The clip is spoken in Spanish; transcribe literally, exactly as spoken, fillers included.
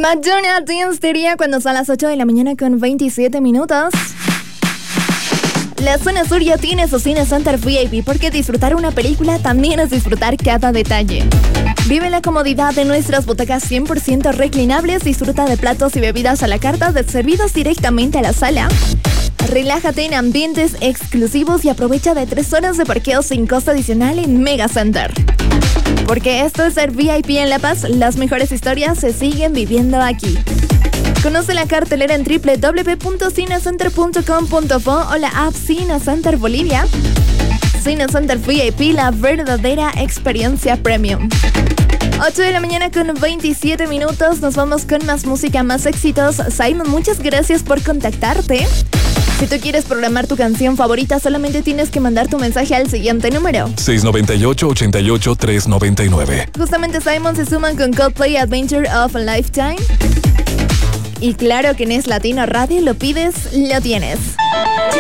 Madonna Dance cuando son las ocho de la mañana con veintisiete minutos. La zona sur ya tiene su Cine Center V I P porque disfrutar una película también es disfrutar cada detalle. Vive la comodidad de nuestras butacas cien por ciento reclinables, disfruta de platos y bebidas a la carta servidos directamente a la sala. Relájate en ambientes exclusivos y aprovecha de tres horas de parqueo sin costo adicional en Mega Center. Porque esto es ser V I P en La Paz, las mejores historias se siguen viviendo aquí. Conoce la cartelera en doble u doble u doble u punto cinecenter punto com punto f o o la app Cine Center Bolivia. Cine Center V I P, la verdadera experiencia premium. ocho de la mañana con veintisiete minutos, nos vamos con más música, más éxitos. Simon, muchas gracias por contactarte. Si tú quieres programar tu canción favorita, solamente tienes que mandar tu mensaje al siguiente número: seis nueve ocho, ocho ocho, tres nueve nueve. Justamente Simon se suman con Coldplay Adventure of a Lifetime. Y claro que en Es Latino Radio lo pides, lo tienes.